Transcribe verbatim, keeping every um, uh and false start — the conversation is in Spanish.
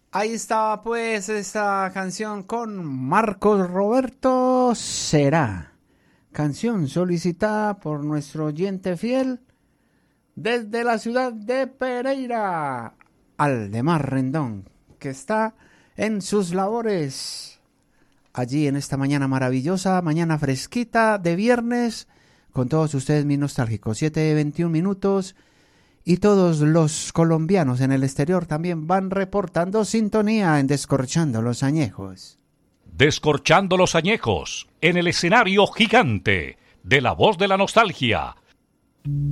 Ahí estaba pues esta canción con Marcos Roberto Será. Canción solicitada por nuestro oyente fiel desde la ciudad de Pereira, Aldemar Rendón, que está en sus labores allí en esta mañana maravillosa, mañana fresquita de viernes, con todos ustedes mis nostálgicos, siete veintiún minutos. Y todos los colombianos en el exterior también van reportando sintonía en Descorchando los Añejos. Descorchando los Añejos, en el escenario gigante de La Voz de la Nostalgia.